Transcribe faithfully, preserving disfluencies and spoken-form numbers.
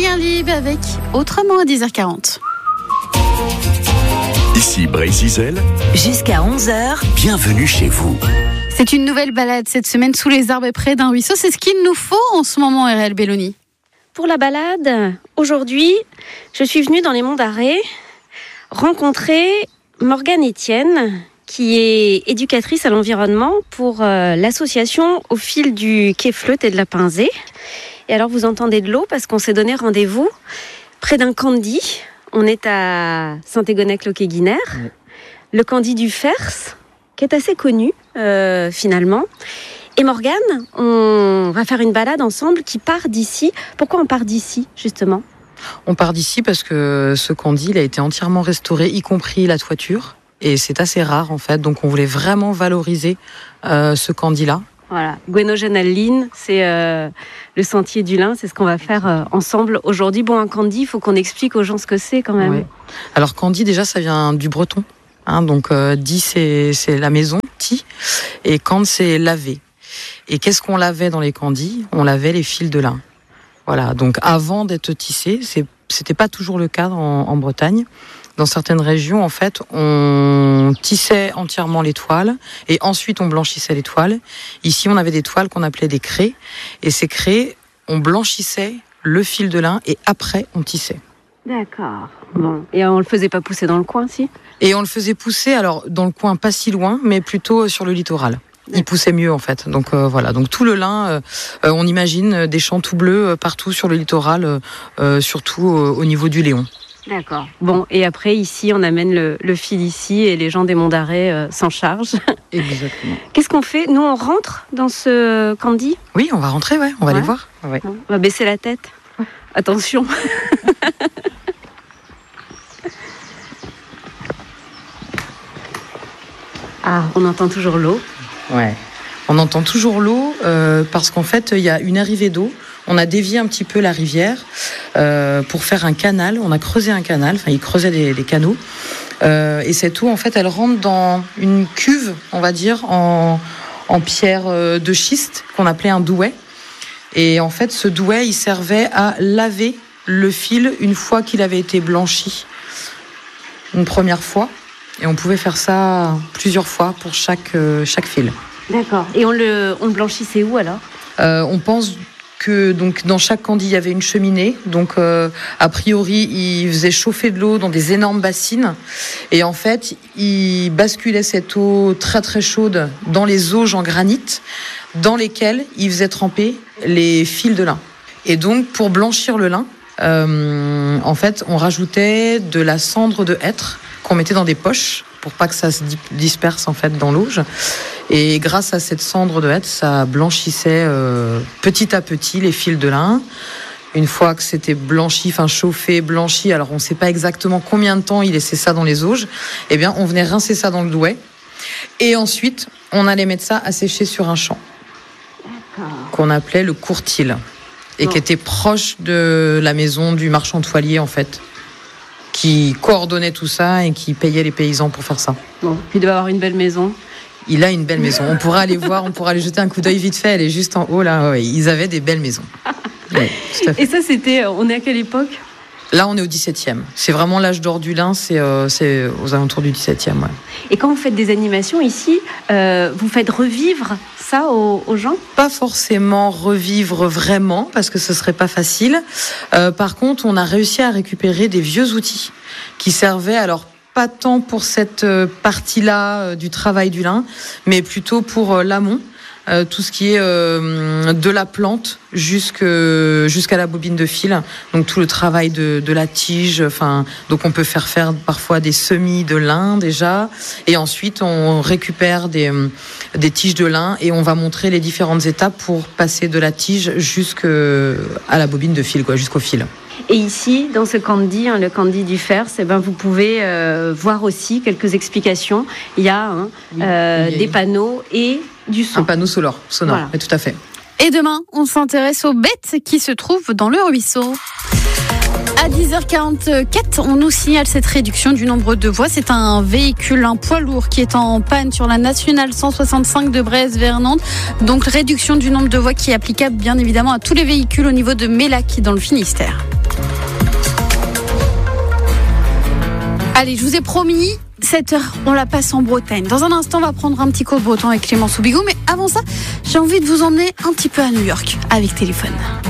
Julien Lieb avec Autrement à dix heures quarante. Ici Brésil. Jusqu'à onze heures. Bienvenue chez vous. C'est une nouvelle balade cette semaine sous les arbres et près d'un ruisseau. C'est ce qu'il nous faut en ce moment, R L Belloni. Pour la balade, aujourd'hui, je suis venue dans les Monts d'Arrée rencontrer Morgane Etienne, qui est éducatrice à l'environnement pour euh, l'association Au fil du quai Fleut et de la Pinzée. Et alors, vous entendez de l'eau parce qu'on s'est donné rendez-vous près d'un candi. On est à Saint-Égonec-le-Quai-Guinère, oui. Le candi du Fers, qui est assez connu euh, finalement. Et Morgane, on va faire une balade ensemble qui part d'ici. Pourquoi on part d'ici, justement ? On part d'ici parce que ce candi il a été entièrement restauré, y compris la toiture. Et c'est assez rare, en fait. Donc, on voulait vraiment valoriser euh, ce candi-là. Voilà. Guénogène-Alline, c'est euh, le sentier du lin. C'est ce qu'on va faire euh, ensemble aujourd'hui. Bon, un candi, il faut qu'on explique aux gens ce que c'est, quand même. Oui. Alors, candi, déjà, ça vient du breton. Hein, donc, euh, di, c'est, c'est la maison, ti. Et cand, c'est laver. Et qu'est-ce qu'on lavait dans les candis ? On lavait les fils de lin. Voilà. Donc, avant d'être tissé, c'est, c'était pas toujours le cas en, en Bretagne. Dans certaines régions, en fait, on tissait entièrement les toiles et ensuite on blanchissait les toiles. Ici, on avait des toiles qu'on appelait des craies. Et ces craies, on blanchissait le fil de lin et après, on tissait. D'accord. Bon. Et on le faisait pas pousser dans le coin, si ? Et on le faisait pousser, alors, dans le coin, pas si loin, mais plutôt sur le littoral. D'accord. Il poussait mieux, en fait. Donc, euh, voilà. Donc, tout le lin, euh, on imagine des champs tout bleus euh, partout sur le littoral, euh, surtout euh, au niveau du Léon. D'accord. Bon, et après, ici, on amène le, le fil ici et les gens des Monts d'Arrée euh, s'en chargent. Exactement. Qu'est-ce qu'on fait ? Nous, on rentre dans ce candi ? Oui, on va rentrer, ouais. On va ouais. aller voir. Ouais. On va baisser la tête. Ouais. Attention. Ah, on entend toujours l'eau. Ouais. On entend toujours l'eau euh, parce qu'en fait, il y a une arrivée d'eau. On a dévié un petit peu la rivière euh, pour faire un canal. On a creusé un canal, enfin, ils creusaient des, des canaux. Euh, et cette eau, en fait, elle rentre dans une cuve, on va dire, en, en pierre de schiste, qu'on appelait un douai. Et en fait, ce douai, il servait à laver le fil une fois qu'il avait été blanchi, une première fois. Et on pouvait faire ça plusieurs fois pour chaque, euh, chaque fil. D'accord. Et on le, on le blanchissait où, alors ? euh, On pense que donc dans chaque candi il y avait une cheminée, donc euh, a priori ils faisaient chauffer de l'eau dans des énormes bassines et en fait ils basculaient cette eau très très chaude dans les auges en granit dans lesquelles ils faisaient tremper les fils de lin. Et donc pour blanchir le lin, euh, en fait on rajoutait de la cendre de hêtre qu'on mettait dans des poches pour pas que ça se disperse en fait dans l'auge. Et grâce à cette cendre de hêtre, ça blanchissait euh, petit à petit les fils de lin. Une fois que c'était blanchi, enfin chauffé, blanchi, alors on ne sait pas exactement combien de temps il laissait ça dans les auges, eh bien on venait rincer ça dans le douai. Et ensuite, on allait mettre ça à sécher sur un champ. D'accord. Qu'on appelait le courtil. Et bon. Qui était proche de la maison du marchand toilier en fait, qui coordonnait tout ça et qui payait les paysans pour faire ça. Bon, il doit avoir une belle maison. Il a une belle maison. On pourra aller voir, on pourra aller jeter un coup d'œil vite fait. Elle est juste en haut là. Ouais, ils avaient des belles maisons. Ouais, tout à fait. Et ça, c'était. On est à quelle époque ? Là, on est au dix-septième. C'est vraiment l'âge d'or du lin. C'est, euh, c'est aux alentours du dix-septième. Ouais. Et quand vous faites des animations ici, euh, vous faites revivre ça aux, aux gens ? Pas forcément revivre vraiment, parce que ce serait pas facile. Euh, par contre, on a réussi à récupérer des vieux outils qui servaient alors. Pas tant pour cette partie-là du travail du lin, mais plutôt pour l'amont, euh, tout ce qui est euh, de la plante jusque, jusqu'à la bobine de fil, donc tout le travail de, de la tige. Enfin, donc on peut faire faire parfois des semis de lin déjà, et ensuite on récupère des, des tiges de lin et on va montrer les différentes étapes pour passer de la tige jusqu'à la bobine de fil, quoi, jusqu'au fil. Et ici, dans ce candi, hein, le candi du Fers, eh ben, vous pouvez euh, voir aussi quelques explications. Il y a, hein, oui, euh, des panneaux et du son. Un panneau sonore, sonore, voilà. Oui, tout à fait. Et demain, on s'intéresse aux bêtes qui se trouvent dans le ruisseau. À dix heures quarante-quatre, on nous signale cette réduction du nombre de voies. C'est un véhicule, un poids lourd qui est en panne sur la nationale cent soixante-cinq de Brest vers Nantes. Donc réduction du nombre de voies qui est applicable bien évidemment à tous les véhicules au niveau de Mélac dans le Finistère. Allez, je vous ai promis, cette heure, on la passe en Bretagne. Dans un instant, on va prendre un petit coup de breton avec Clément Soubigou. Mais avant ça, j'ai envie de vous emmener un petit peu à New York avec Téléphone.